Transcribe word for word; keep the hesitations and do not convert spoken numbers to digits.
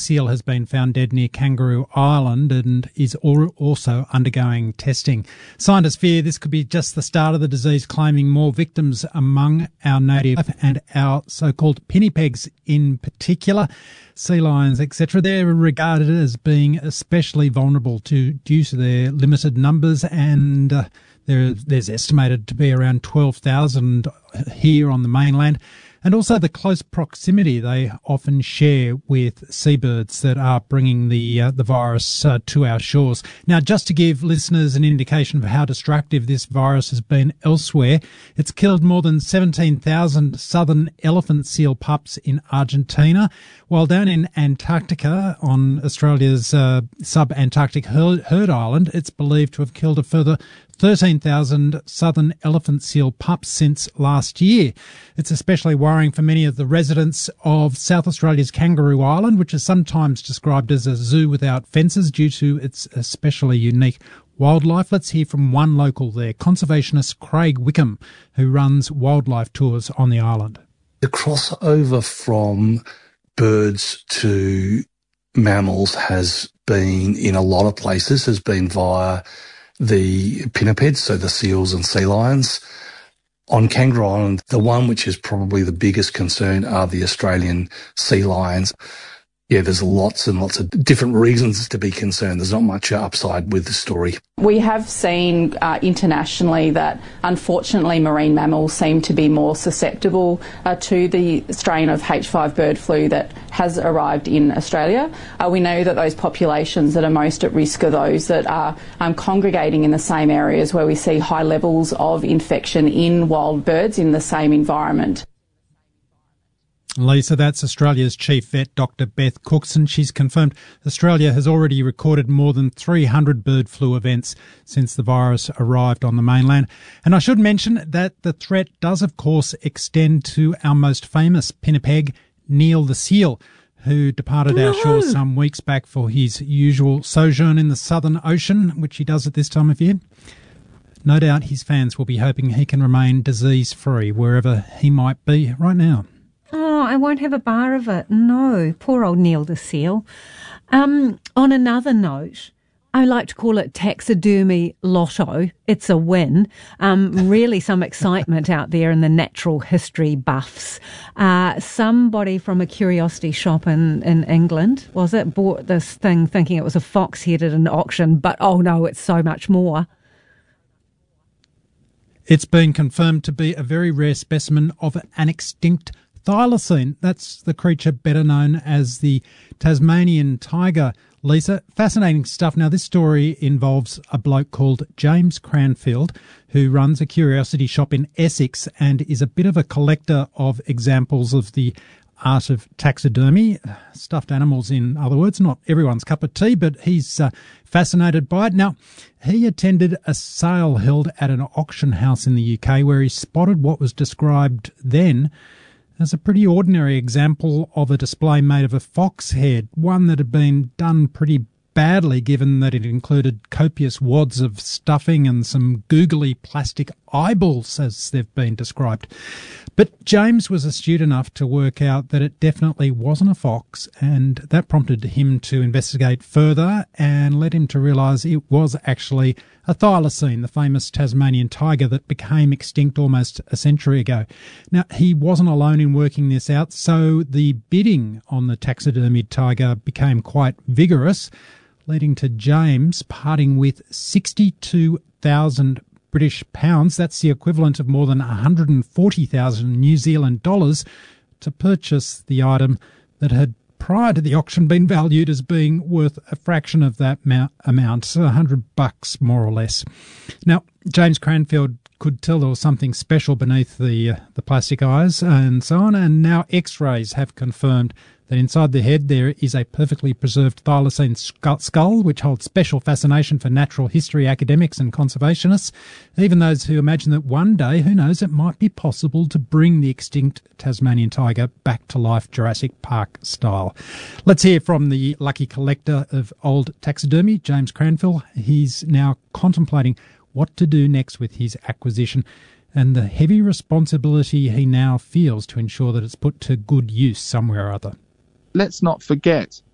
seal has been found dead near Kangaroo Island and is also undergoing testing. Scientists fear this could be just the start of the disease, claiming more victims among our native and our so-called pinnipegs in particular. Sea lions, et cetera. They're regarded as being especially vulnerable to due to their limited numbers, and uh, there, there's estimated to be around twelve thousand here on the mainland. And also the close proximity they often share with seabirds that are bringing the uh, the virus uh, to our shores. Now, just to give listeners an indication of how destructive this virus has been elsewhere, it's killed more than seventeen thousand southern elephant seal pups in Argentina, while down in Antarctica, on Australia's uh, sub-Antarctic herd island, it's believed to have killed a further thirteen thousand southern elephant seal pups since last year. It's especially worrying for many of the residents of South Australia's Kangaroo Island, which is sometimes described as a zoo without fences due to its especially unique wildlife. Let's hear from one local there, conservationist Craig Wickham, who runs wildlife tours on the island. The crossover from birds to mammals has been, in a lot of places, has been via the pinnipeds, so the seals and sea lions. On Kangaroo Island, the one which is probably the biggest concern are the Australian sea lions. Yeah, there's lots and lots of different reasons to be concerned. There's not much upside with the story. We have seen uh, internationally that, unfortunately, marine mammals seem to be more susceptible uh, to the strain of H five bird flu that has arrived in Australia. Uh, we know that those populations that are most at risk are those that are um, congregating in the same areas where we see high levels of infection in wild birds in the same environment. Lisa, that's Australia's chief vet, Doctor Beth Cookson. She's confirmed Australia has already recorded more than three hundred bird flu events since the virus arrived on the mainland. And I should mention that the threat does, of course, extend to our most famous pinnipeg, Neil the seal, who departed no. our shores some weeks back for his usual sojourn in the Southern Ocean, which he does at this time of year. No doubt his fans will be hoping he can remain disease-free wherever he might be right now. Oh, I won't have a bar of it. No, poor old Neil the seal. Um, on another note, I like to call it taxidermy lotto. It's a win. Um, really some excitement out there in the natural history buffs. Uh, somebody from a curiosity shop in, in England, was it, bought this thing thinking it was a fox head at an auction, but oh no, it's so much more. It's been confirmed to be a very rare specimen of an extinct thylacine. That's the creature better known as the Tasmanian tiger. Lisa, fascinating stuff. Now, this story involves a bloke called James Cranfield, who runs a curiosity shop in Essex and is a bit of a collector of examples of the art of taxidermy, stuffed animals in other words. Not everyone's cup of tea, but he's uh, fascinated by it. Now, he attended a sale held at an auction house in the U K where he spotted what was described then as a pretty ordinary example of a display made of a fox head, one that had been done pretty badly given that it included copious wads of stuffing and some googly plastic eyeballs, as they've been described. But James was astute enough to work out that it definitely wasn't a fox, and that prompted him to investigate further and led him to realise it was actually a thylacine, the famous Tasmanian tiger that became extinct almost a century ago. Now, he wasn't alone in working this out, so the bidding on the taxidermied tiger became quite vigorous, leading to James parting with sixty-two thousand British pounds. That's the equivalent of more than one hundred forty thousand New Zealand dollars to purchase the item that had prior to the auction been valued as being worth a fraction of that amount, a hundred bucks more or less. Now, James Cranfield could tell there was something special beneath the uh, the plastic eyes and so on, and now X-rays have confirmed that inside the head there is a perfectly preserved thylacine skull, which holds special fascination for natural history academics and conservationists, even those who imagine that one day, who knows, it might be possible to bring the extinct Tasmanian tiger back to life Jurassic Park style. Let's hear from the lucky collector of old taxidermy, James Cranfield. He's now contemplating what to do next with his acquisition and the heavy responsibility he now feels to ensure that it's put to good use somewhere or other. Let's not forget